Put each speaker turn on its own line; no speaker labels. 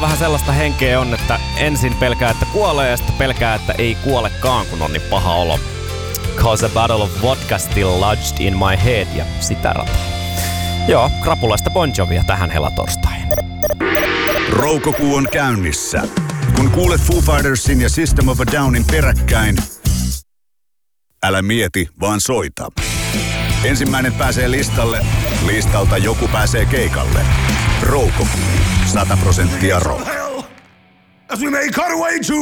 vähän sellaista henkeä on, että ensin pelkää, että kuolee ja sitten pelkää, että ei kuolekaan, kun on niin paha olo. Cause a bottle of vodka still lodged in my head ja sitä rataa. Joo, krapulaista Bon Jovia tähän helatorstain.
Roukokuu on käynnissä. Kun kuulet Foo Fightersin ja System of a Downin peräkkäin, älä mieti, vaan soita. Ensimmäinen pääsee listalle, listalta joku pääsee keikalle. Roukokuu, 100% rock.
As we make our way to